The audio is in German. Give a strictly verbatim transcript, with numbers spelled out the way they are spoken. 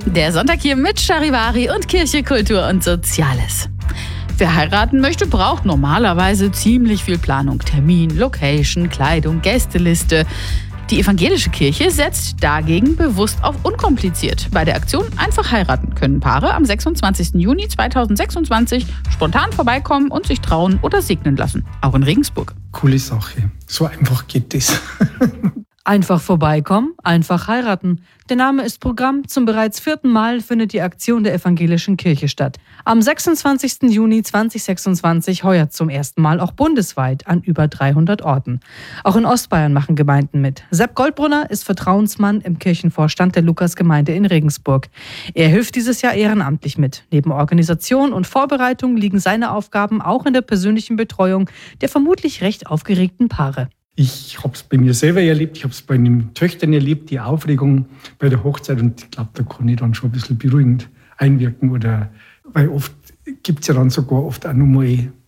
Der Sonntag hier mit Charivari und Kirche, Kultur und Soziales. Wer heiraten möchte, braucht normalerweise ziemlich viel Planung. Termin, Location, Kleidung, Gästeliste. Die evangelische Kirche setzt dagegen bewusst auf unkompliziert. Bei der Aktion Einfach heiraten können Paare am sechsundzwanzigsten Juni zweitausendsechsundzwanzig spontan vorbeikommen und sich trauen oder segnen lassen. Auch in Regensburg. Coole Sache. So einfach geht das. Einfach vorbeikommen, einfach heiraten. Der Name ist Programm. Zum bereits vierten Mal findet die Aktion der evangelischen Kirche statt. Am sechsundzwanzigsten Juni zweitausendsechsundzwanzig heuer zum ersten Mal auch bundesweit an über dreihundert Orten. Auch in Ostbayern machen Gemeinden mit. Sepp Goldbrunner ist Vertrauensmann im Kirchenvorstand der Lukasgemeinde in Regensburg. Er hilft dieses Jahr ehrenamtlich mit. Neben Organisation und Vorbereitung liegen seine Aufgaben auch in der persönlichen Betreuung der vermutlich recht aufgeregten Paare. Ich habe es bei mir selber erlebt, ich habe es bei den Töchtern erlebt, die Aufregung bei der Hochzeit. Und ich glaube, da kann ich dann schon ein bisschen beruhigend einwirken. Oder, weil oft gibt es ja dann sogar oft auch nochmal